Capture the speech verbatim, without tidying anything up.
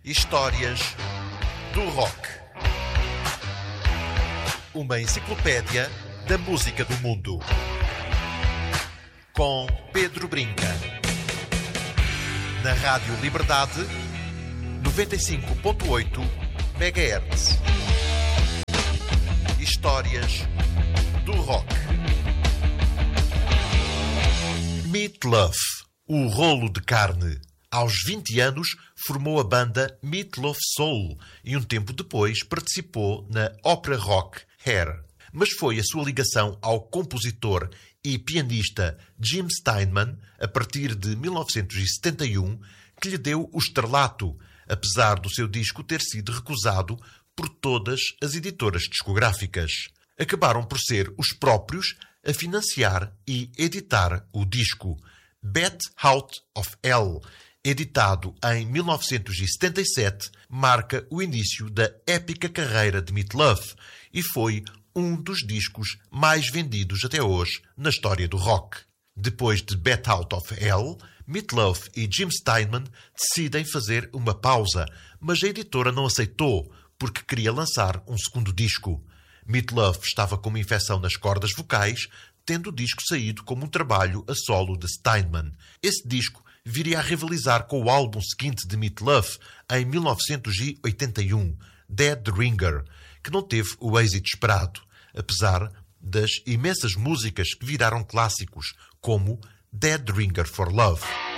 Histórias do Rock. Uma enciclopédia da música do mundo. Com Pedro Brinca. Na Rádio Liberdade, noventa e cinco ponto oito megahertz. Histórias do Rock. Meat Loaf, o rolo de carne. Aos vinte anos, formou a banda Meat Loaf Soul e um tempo depois participou na ópera rock Hair. Mas foi a sua ligação ao compositor e pianista Jim Steinman, a partir de mil novecentos e setenta e um, que lhe deu o estrelato, apesar do seu disco ter sido recusado por todas as editoras discográficas. Acabaram por ser os próprios a financiar e editar o disco. Bat Out of Hell, editado em mil novecentos e setenta e sete, marca o início da épica carreira de Meat Loaf e foi um dos discos mais vendidos até hoje na história do rock. Depois de Bat Out of Hell, Meat Loaf e Jim Steinman decidem fazer uma pausa, mas a editora não aceitou porque queria lançar um segundo disco. Meat Loaf estava com uma infecção nas cordas vocais, tendo o disco saído como um trabalho a solo de Steinman. Esse disco viria a rivalizar com o álbum seguinte de Meat Loaf, em mil novecentos e oitenta e um, Dead Ringer, que não teve o êxito esperado, apesar das imensas músicas que viraram clássicos, como Dead Ringer for Love.